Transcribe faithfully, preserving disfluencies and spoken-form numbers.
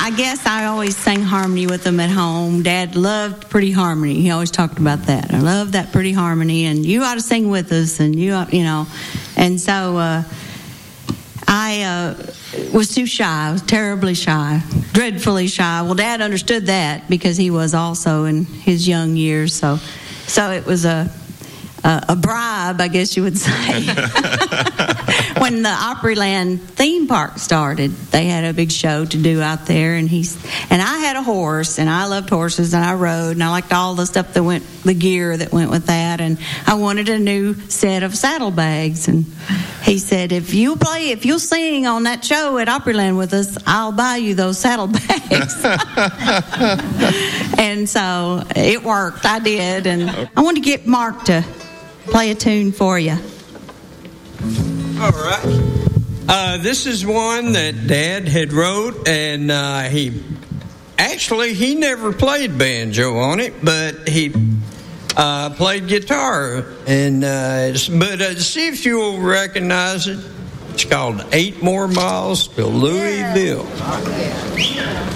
I guess I always sang harmony with them at home. Dad loved pretty harmony. He always talked about that. I love that pretty harmony, and you ought to sing with us, and you, ought, you know. And so uh, I uh, was too shy. I was terribly shy, dreadfully shy. Well, Dad understood that because he was also in his young years. So, so it was a a, a bribe, I guess you would say. When the Opryland theme park started, they had a big show to do out there, and he's and I had a horse, and I loved horses, and I rode, and I liked all the stuff that went, the gear that went with that, and I wanted a new set of saddlebags, and he said, if you play, if you'll sing on that show at Opryland with us, I'll buy you those saddlebags. And so it worked. I did, and I wanted to get Mark to play a tune for you. All right. Uh, this is one that Dad had wrote, and uh, he actually he never played banjo on it, but he uh, played guitar. And uh, but uh, see if you'll recognize it. It's called Eight More Miles to Louisville.